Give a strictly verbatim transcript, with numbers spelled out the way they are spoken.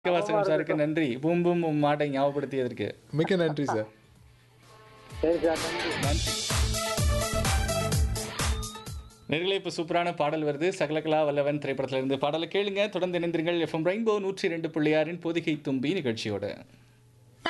சமமா வாசகம் சாருக்கு இருக்கட்டும். நன்றி. பூம் பூம் பூம் மாட்டை ஞாபகப்படுத்தியதற்கு. மிக்க நன்றி சார். சரி சார், நன்றி. நன்றி. நேர்களே இப்போ சூப்பரான பாடல் வருது. சகலகலா வல்லவன் திரைப்படத்திலிருந்து பாடலை கேளுங்க. தொடர்ந்து இணைந்திருங்கள். எஃப்எம் ரெயின்போ நூற்றி இரண்டு புள்ளி ஆறின் பொதிகை தும்பி நிகழ்ச்சியோட.